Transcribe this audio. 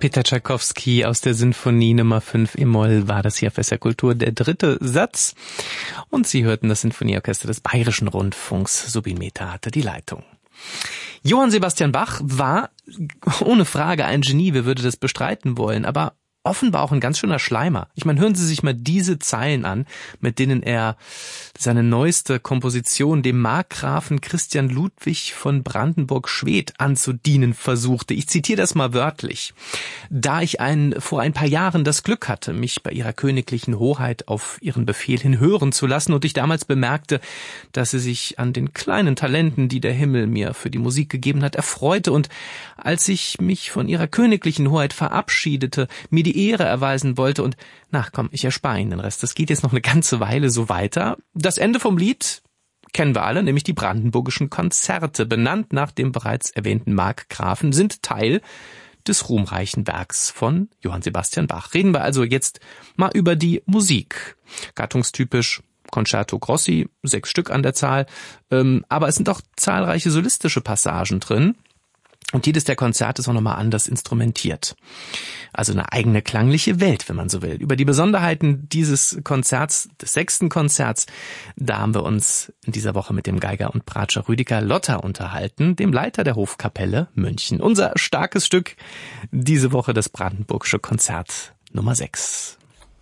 Peter Tschaikowski aus der Sinfonie Nummer 5 e-Moll war das hier auf SR Kultur, der dritte Satz. Und Sie hörten das Sinfonieorchester des Bayerischen Rundfunks. Subin Mehta hatte die Leitung. Johann Sebastian Bach war ohne Frage ein Genie, wer würde das bestreiten wollen, aber offenbar auch ein ganz schöner Schleimer. Ich meine, hören Sie sich mal diese Zeilen an, mit denen er seine neueste Komposition dem Markgrafen Christian Ludwig von Brandenburg-Schwedt anzudienen versuchte. Ich zitiere das mal wörtlich. Da ich vor ein paar Jahren das Glück hatte, mich bei ihrer königlichen Hoheit auf ihren Befehl hin hören zu lassen und ich damals bemerkte, dass sie sich an den kleinen Talenten, die der Himmel mir für die Musik gegeben hat, erfreute und als ich mich von ihrer königlichen Hoheit verabschiedete, mir die Ehre erweisen wollte und, na komm, ich erspare Ihnen den Rest. Das geht jetzt noch eine ganze Weile so weiter. Das Ende vom Lied kennen wir alle, nämlich die Brandenburgischen Konzerte, benannt nach dem bereits erwähnten Markgrafen, sind Teil des ruhmreichen Werks von Johann Sebastian Bach. Reden wir also jetzt mal über die Musik. Gattungstypisch Concerto Grossi, 6 Stück an der Zahl, aber es sind auch zahlreiche solistische Passagen drin. Und jedes der Konzerte ist auch nochmal anders instrumentiert. Also eine eigene klangliche Welt, wenn man so will. Über die Besonderheiten dieses Konzerts, des 6. Konzerts, da haben wir uns in dieser Woche mit dem Geiger und Bratscher Rüdiger Lotter unterhalten, dem Leiter der Hofkapelle München. Unser starkes Stück diese Woche, das Brandenburgische Konzert Nummer 6.